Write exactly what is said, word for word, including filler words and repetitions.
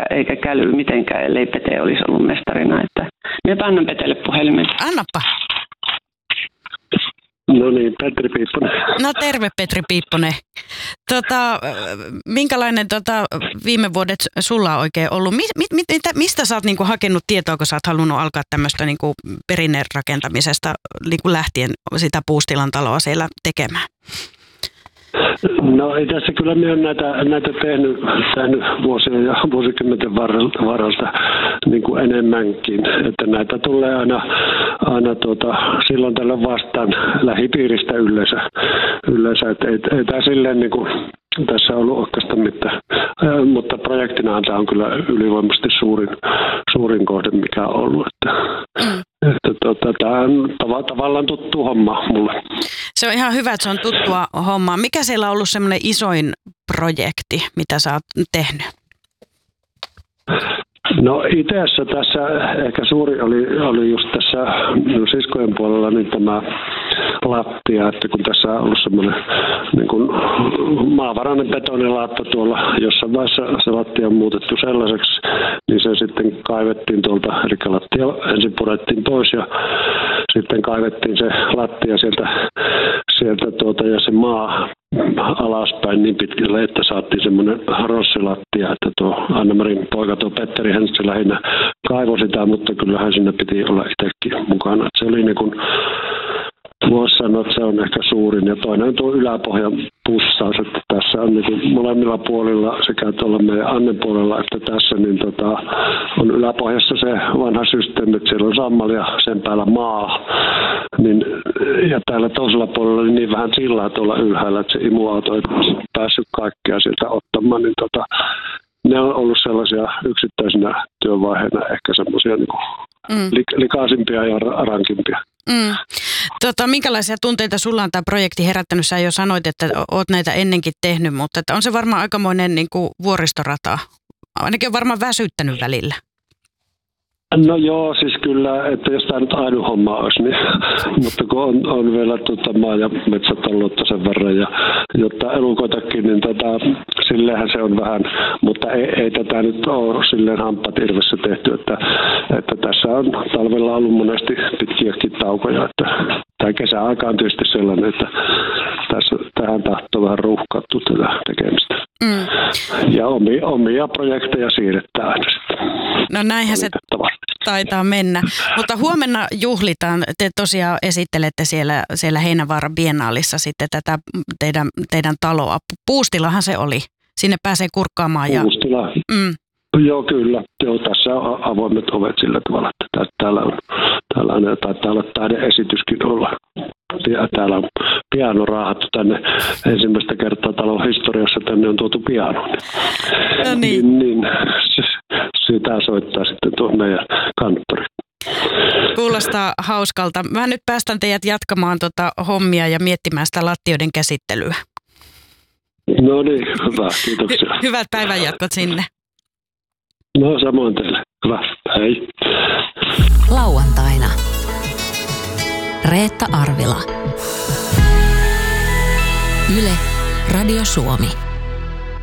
eikä käly mitenkään, ellei Pete olisi ollut mestarina. Että minä annan Petelle puhelimen. Annappa. No niin, Petri Piipponen. No terve Petri Piipponen. Tota, minkälainen tota, viime vuodet sulla on oikein ollut? Mi, mi, mi, mistä sä oot niinku hakenut tietoa, kun sä oot halunnut alkaa tämmöistä niinku perinnerakentamisesta niinku lähtien sitä Puustilan taloa siellä tekemään? No ei tässä kyllä minä olen näitä, näitä tehnyt, tehnyt vuosien ja vuosikymmenten varrelta, varrelta niin kuin enemmänkin. Että näitä tulee aina, aina tuota, silloin tällä vastaan lähipiiristä yleensä. yleensä. Että ei, ei tämä silleen niin kuin tässä ollut oikeastaan mitään, mutta projektinahan tämä on kyllä ylivoimaisesti suurin, suurin kohde, mikä on ollut. Että, mm. että tuota, tämä on tav- tavallaan tuttu homma mulle. Se on ihan hyvä, että se on tuttua hommaa. Mikä siellä on ollut semmoinen isoin projekti, mitä sä oot tehnyt? No itse tässä ehkä suuri oli, oli just tässä no siskojen puolella niin tämä lattia, että kun tässä on ollut semmoinen niin kuin maavarainen betonilaatto tuolla, jossain vaiheessa se lattia on muutettu sellaiseksi, niin se sitten kaivettiin tuolta, eli lattia ensin purettiin pois ja sitten kaivettiin se lattia sieltä, sieltä tuota, ja se maa alaspäin niin pitkälle, että saatiin semmoinen rossilattia, että tuo Anna-Marin poika, tuo Petteri, hän se lähinnä kaivoi sitä, mutta kyllähän siinä piti olla itsekin mukana. Että se oli niin kuin, voisi sanoa, että se on ehkä suurin. Ja toinen on tuo yläpohjan pussaus, että tässä on niin kuin molemmilla puolilla sekä tuolla meidän Annen puolella että tässä niin tota, on yläpohjassa se vanha systeemi, että siellä on sammali ja sen päällä maa. Niin, ja täällä toisella puolella oli niin vähän sillaa tuolla ylhäällä, että se imuauto ei päässyt kaikkea sieltä ottamaan. Niin tota, ne on ollut sellaisia yksittäisinä työvaiheina ehkä semmoisia niin kuin mm. likaisimpia ja rankimpia. Mm. Tota, minkälaisia tunteita sulla on tämä projekti herättänyt? Sä jo sanoit, että oot näitä ennenkin tehnyt, mutta että on se varmaan aikamoinen niin kuin vuoristorata. Ainakin on varmaan väsyttänyt välillä. No joo, siis kyllä, että jos tämä nyt ainut homma olisi, niin, mutta kun on, on vielä tuota, maa- ja metsätaloutta sen verran ja jotta elukoitakin, niin tota, silleenhän se on vähän, mutta ei, ei tätä nyt ole silleen hampaat irvessä tehty, että, että tässä on talvella ollut monesti pitkiäkin taukoja, että tämä kesäaika on tietysti sellainen, että tässä, tähän tahtoo vähän ruuhkauttua tätä tekemistä. Mm. Ja omia, omia projekteja siirretään aina sitten. No näinhän se taitaa mennä. Mutta huomenna juhlitaan, te tosiaan esittelette siellä, siellä Heinävaaran biennaalissa sitten tätä teidän, teidän taloa. Puustilahan se oli. Sinne pääsee kurkkaamaan. Ja... Puustila. Mm. Joo, kyllä. Joo, tässä on avoimet ovet sillä tavalla, että täällä on, täällä on taitaa olla taideesityskin olla. Ja täällä on piano raahattu tänne ensimmäistä kertaa talon historiassa, tänne on tuotu piano. No niin. niin, niin sitä soittaa sitten tuo meidän kanttori. Kuulostaa hauskalta. Mä nyt päästän teidät jatkamaan tuota hommia ja miettimään sitä lattioiden käsittelyä. No niin, hyvä, kiitoksia. Hy- hyvät päivänjatkot sinne. No samoin teille. Hyvä, hei. Lauantaina. Reetta Arvila. Yle, Radio Suomi.